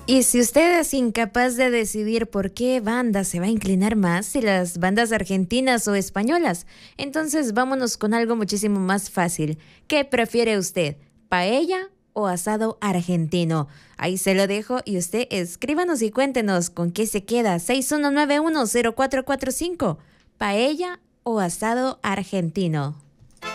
Y si usted es incapaz de decidir por qué banda se va a inclinar más, si las bandas argentinas o españolas, entonces vámonos con algo muchísimo más fácil. ¿Qué prefiere usted? ¿Paella o asado argentino? Ahí se lo dejo y usted escríbanos y cuéntenos con qué se queda. 61910445. ¿Paella o asado argentino?